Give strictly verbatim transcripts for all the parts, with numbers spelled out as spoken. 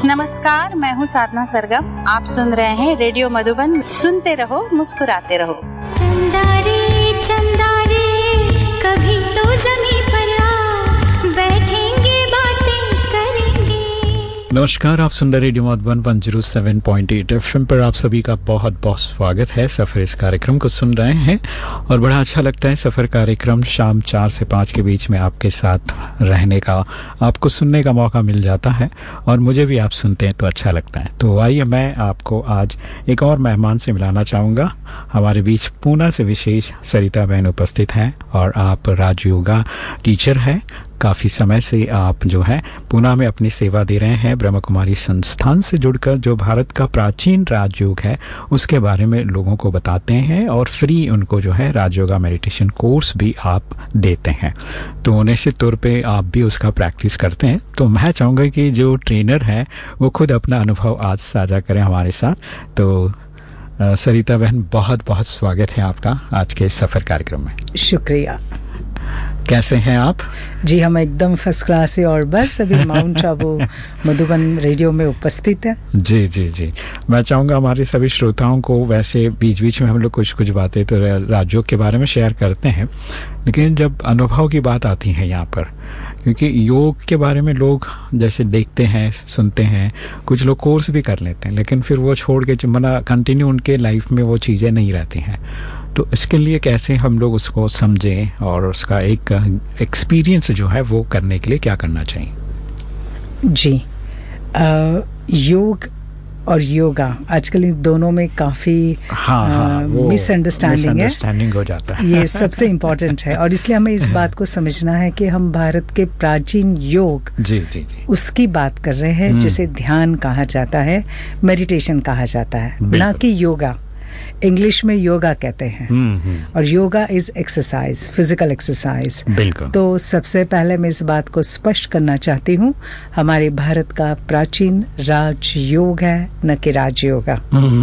नमस्कार, मैं हूँ साधना सरगम। आप सुन रहे हैं रेडियो मधुबन। सुनते रहो, मुस्कुराते रहो। चंदा रे चंदा रे कभी तो ज़मीं पर आ, बैठेंगे बातें करेंगे। नमस्कार, आप सुन रहे radio Madhuban one zero seven point eight FM पर। आप सभी का बहुत बहुत स्वागत है। सफ़र इस कार्यक्रम को सुन रहे हैं और बड़ा अच्छा लगता है। सफ़र कार्यक्रम शाम चार से पाँच के बीच में आपके साथ रहने का, आपको सुनने का मौका मिल जाता है और मुझे भी आप सुनते हैं तो अच्छा लगता है। तो आइए, मैं आपको आज एक और मेहमान से मिलाना चाहूँगा। हमारे बीच पूना से विशेष सरिता बहन उपस्थित हैं और आप राजयोगा टीचर हैं। काफ़ी समय से आप जो है पूना में अपनी सेवा दे रहे हैं। ब्रह्म कुमारी संस्थान से जुड़कर जो भारत का प्राचीन राजयोग है उसके बारे में लोगों को बताते हैं और फ्री उनको जो है राजयोगा मेडिटेशन कोर्स भी आप देते हैं। तो निश्चित तौर पे आप भी उसका प्रैक्टिस करते हैं। तो मैं चाहूँगा कि जो ट्रेनर है वो खुद अपना अनुभव आज साझा करें हमारे साथ। तो सरिता बहन, बहुत बहुत स्वागत है आपका आज के सफ़र कार्यक्रम में। शुक्रिया। कैसे हैं आप? जी, हम एकदम फर्स्ट क्लास है और बस अभी माउंट आबू मधुबन रेडियो में उपस्थित है। जी जी जी मैं चाहूँगा हमारे सभी श्रोताओं को, वैसे बीच बीच में हम लोग कुछ कुछ बातें तो राजयोग के बारे में शेयर करते हैं, लेकिन जब अनुभव की बात आती है यहाँ पर, क्योंकि योग के बारे में लोग जैसे देखते हैं, सुनते हैं, कुछ लोग कोर्स भी कर लेते हैं, लेकिन फिर वो छोड़ के मना कंटिन्यू उनके लाइफ में वो चीज़ें नहीं रहती हैं। तो इसके लिए कैसे हम लोग उसको समझें और उसका एक एक्सपीरियंस जो है वो करने के लिए क्या करना चाहिए? जी, आ, योग और योगा आजकल इन दोनों में काफ़ी हाँ, हाँ, मिसअंडरस्टैंडिंग है, मिसअंडरस्टैंडिंग हो जाता है। ये सबसे इम्पोर्टेंट है और इसलिए हमें इस बात को समझना है कि हम भारत के प्राचीन योग जी जी जी उसकी बात कर रहे हैं, जिसे ध्यान कहा जाता है, मेडिटेशन कहा जाता है, ना कि योगा। इंग्लिश में योगा कहते हैं और yoga is exercise, physical exercise. बिल्कुल। तो सबसे पहले मैं इस बात को स्पष्ट करना चाहती हूँ, हमारे भारत का प्राचीन राजयोग है, न कि राजयोगा।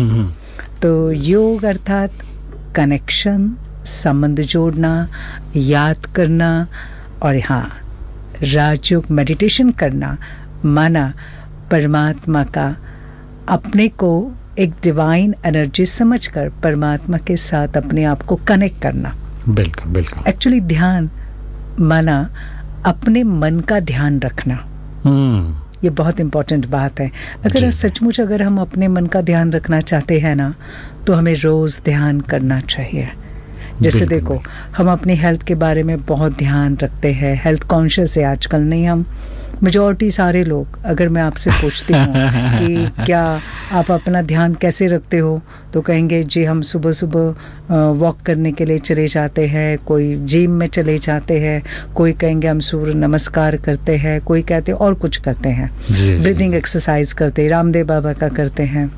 तो योग अर्थात कनेक्शन, संबंध जोड़ना, याद करना, और यहाँ राजयोग मेडिटेशन करना माना परमात्मा का, अपने को एक डिवाइन एनर्जी समझकर परमात्मा के साथ अपने आप को कनेक्ट करना। बिल्कुल बिल्कुल। एक्चुअली ध्यान माना अपने मन का ध्यान रखना। hmm. ये बहुत इम्पोर्टेंट बात है। अगर सचमुच अगर हम अपने मन का ध्यान रखना चाहते हैं ना, तो हमें रोज ध्यान करना चाहिए। जैसे देखो, हम अपनी हेल्थ के बारे में बहुत ध्यान रखते हैं, हेल्थ कॉन्शियस है आजकल। नहीं, हम मेजॉरिटी सारे लोग, अगर मैं आपसे पूछती हूँ कि क्या आप अपना ध्यान कैसे रखते हो, तो कहेंगे जी हम सुबह सुबह वॉक करने के लिए चले जाते हैं, कोई जिम में चले जाते हैं, कोई कहेंगे हम सूर्य नमस्कार करते हैं, कोई कहते और कुछ करते हैं, ब्रीदिंग एक्सरसाइज करते हैं, रामदेव बाबा का करते हैं।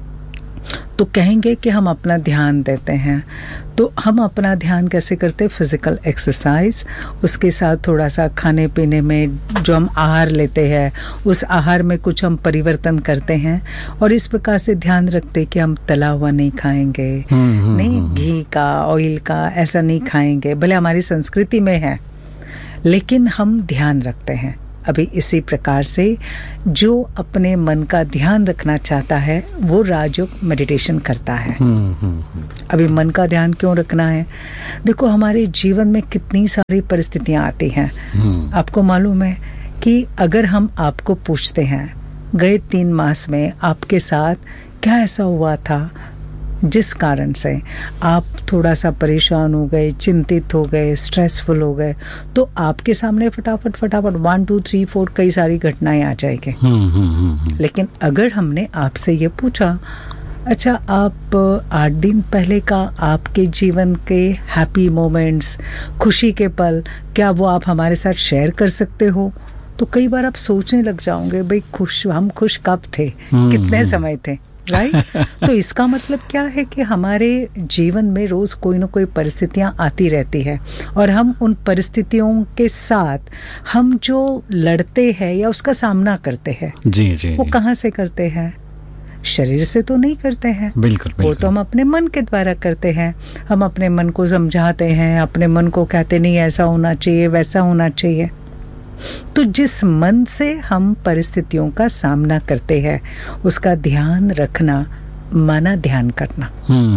तो कहेंगे कि हम अपना ध्यान देते हैं। तो हम अपना ध्यान कैसे करते? फिजिकल एक्सरसाइज, उसके साथ थोड़ा सा खाने पीने में जो हम आहार लेते हैं उस आहार में कुछ हम परिवर्तन करते हैं और इस प्रकार से ध्यान रखते कि हम तला हुआ नहीं खाएंगे, नहीं घी का, ऑयल का ऐसा नहीं खाएंगे, भले हमारी संस्कृति में है, लेकिन हम ध्यान रखते हैं। अभी इसी प्रकार से जो अपने मन का ध्यान रखना चाहता है वो राजयोग मेडिटेशन करता है। अभी मन का ध्यान क्यों रखना है? देखो, हमारे जीवन में कितनी सारी परिस्थितियां आती हैं। आपको मालूम है कि अगर हम आपको पूछते हैं गए तीन मास में आपके साथ क्या ऐसा हुआ था जिस कारण से आप थोड़ा सा परेशान हो गए, चिंतित हो गए, स्ट्रेसफुल हो गए, तो आपके सामने फटाफट फटाफट वन टू थ्री फोर कई सारी घटनाएं आ जाएंगी। लेकिन अगर हमने आपसे ये पूछा, अच्छा आप आठ दिन पहले का आपके जीवन के हैप्पी मोमेंट्स, खुशी के पल, क्या वो आप हमारे साथ शेयर कर सकते हो? तो कई बार आप सोचने लग जाओगे, भाई खुश हम खुश कब थे, कितने समय थे, राइट right? तो इसका मतलब क्या है कि हमारे जीवन में रोज कोई ना कोई परिस्थितियां आती रहती है और हम उन परिस्थितियों के साथ हम जो लड़ते हैं या उसका सामना करते हैं, जी जी वो कहाँ से करते हैं? शरीर से तो नहीं करते हैं। बिल्कुल, बिल्कुल। वो तो हम अपने मन के द्वारा करते हैं। हम अपने मन को समझाते हैं, अपने मन को कहते नहीं ऐसा होना चाहिए, वैसा होना चाहिए। तो जिस मन से हम परिस्थितियों का सामना करते हैं उसका ध्यान रखना माना ध्यान करना,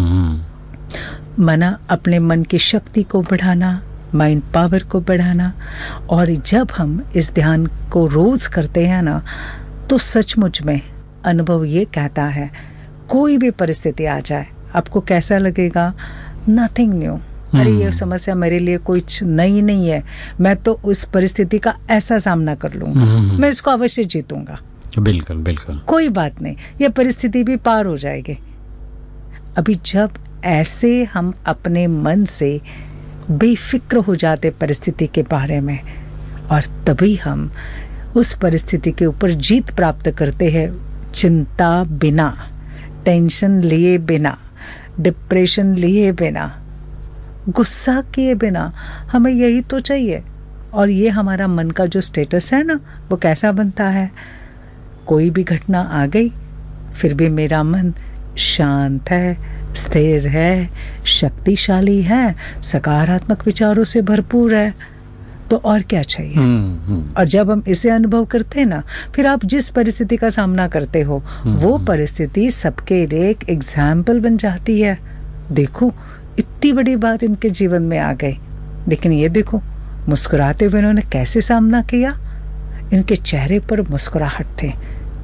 माना अपने मन की शक्ति को बढ़ाना, माइंड पावर को बढ़ाना। और जब हम इस ध्यान को रोज करते हैं ना, तो सचमुच में अनुभव ये कहता है कोई भी परिस्थिति आ जाए आपको कैसा लगेगा, नथिंग न्यू। अरे ये समस्या मेरे लिए कुछ नई नहीं है, मैं तो उस परिस्थिति का ऐसा सामना कर लूंगा, मैं इसको अवश्य जीतूंगा। बिल्कुल बिल्कुल, कोई बात नहीं, ये परिस्थिति भी पार हो जाएगी। अभी जब ऐसे हम अपने मन से बेफिक्र हो जाते परिस्थिति के बारे में, और तभी हम उस परिस्थिति के ऊपर जीत प्राप्त करते हैं, चिंता बिना, टेंशन लिए बिना, डिप्रेशन लिए बिना, गुस्सा किए बिना। हमें यही तो चाहिए। और ये हमारा मन का जो स्टेटस है ना, वो कैसा बनता है, कोई भी घटना आ गई फिर भी मेरा मन शांत है, स्थिर है, शक्तिशाली है, सकारात्मक विचारों से भरपूर है, तो और क्या चाहिए। और जब हम इसे अनुभव करते हैं ना, फिर आप जिस परिस्थिति का सामना करते हो वो परिस्थिति सबके लिए एक एग्जाम्पल बन जाती है। देखो इतनी बड़ी बात इनके जीवन में आ गई, लेकिन ये देखो मुस्कुराते हुए इन्होंने कैसे सामना किया, इनके चेहरे पर मुस्कुराहट थे,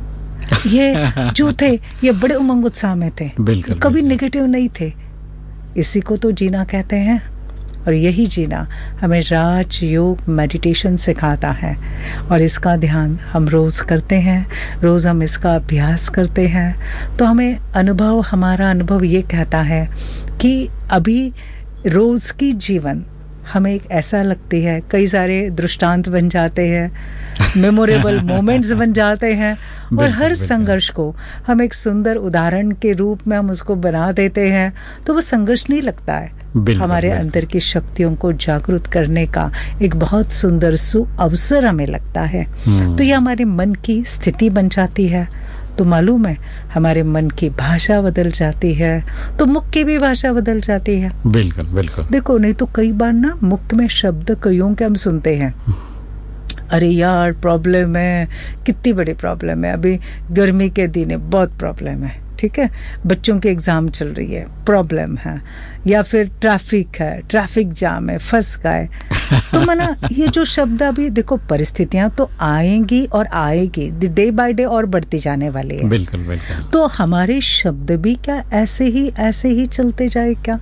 ये जो थे ये बड़े उमंग उत्साह में थे, बिल्कुल, कभी नेगेटिव नहीं थे। इसी को तो जीना कहते हैं। और यही जीना हमें राज योग मेडिटेशन सिखाता है, और इसका ध्यान हम रोज करते हैं, रोज हम इसका अभ्यास करते हैं, तो हमें अनुभव, हमारा अनुभव ये कहता है कि अभी रोज की जीवन हमें एक ऐसा लगती है, कई सारे दृष्टांत बन जाते हैं, मेमोरेबल मोमेंट्स बन जाते हैं, और हर संघर्ष को हम एक सुंदर उदाहरण के रूप में हम उसको बना देते हैं, तो वो संघर्ष नहीं लगता है, हमारे अंदर की शक्तियों को जागृत करने का एक बहुत सुंदर सु अवसर हमें लगता है। तो ये हमारे मन की स्थिति बन जाती है। तो मालूम है हमारे मन की भाषा बदल जाती है, तो मुख की भी भाषा बदल जाती है। बिल्कुल बिल्कुल। देखो नहीं तो कई बार ना मुख में शब्द कईयों के हम सुनते हैं, अरे यार प्रॉब्लम है, कितनी बड़ी प्रॉब्लम है, अभी गर्मी के दिन है, बहुत प्रॉब्लम है, ठीक है, बच्चों के एग्जाम चल रही है, प्रॉब्लम है, या फिर ट्रैफिक है, ट्रैफिक जाम है, फंस गए। तो मना ये जो शब्द, अभी देखो परिस्थितियां तो आएंगी और आएगी, डे बाय डे और बढ़ती जाने वाली है। बिल्कुल बिल्कुल। तो हमारे शब्द भी क्या ऐसे ही ऐसे ही चलते जाए क्या?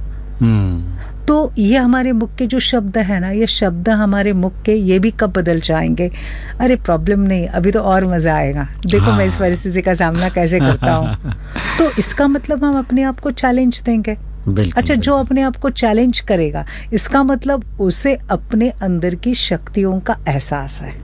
तो ये हमारे मुख के जो शब्द है ना, ये शब्द हमारे मुख के ये भी कब बदल जाएंगे, अरे प्रॉब्लम नहीं, अभी तो और मजा आएगा, देखो हाँ। मैं इस परिस्थिति का सामना कैसे करता हूँ। तो इसका मतलब हम अपने आप को चैलेंज देंगे। अच्छा, जो अपने आप को चैलेंज करेगा, इसका मतलब उसे अपने अंदर की शक्तियों का एहसास है,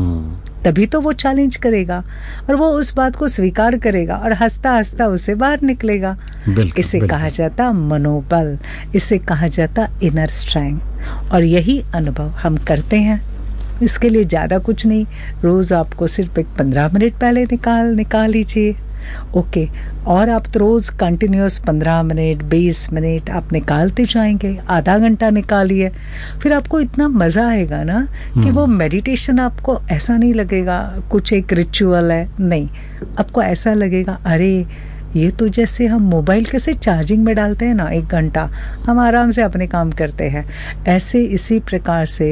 तभी तो वो चैलेंज करेगा, और वो उस बात को स्वीकार करेगा और हंसता हंसता उसे बाहर निकलेगा। इसे कहा जाता मनोबल, इसे कहा जाता इनर स्ट्रेंथ। और यही अनुभव हम करते हैं। इसके लिए ज़्यादा कुछ नहीं, रोज़ आपको सिर्फ एक पंद्रह मिनट पहले निकाल निकाल लीजिए, ओके। और आप तो रोज़ कंटिन्यूस पंद्रह मिनट बीस मिनट आप निकालते जाएंगे, आधा घंटा निकालिए, फिर आपको इतना मज़ा आएगा ना कि वो मेडिटेशन आपको ऐसा नहीं लगेगा कुछ एक रिचुअल है, नहीं, आपको ऐसा लगेगा अरे ये तो जैसे हम मोबाइल कैसे चार्जिंग में डालते हैं ना, एक घंटा हम आराम से अपने काम करते हैं, ऐसे इसी प्रकार से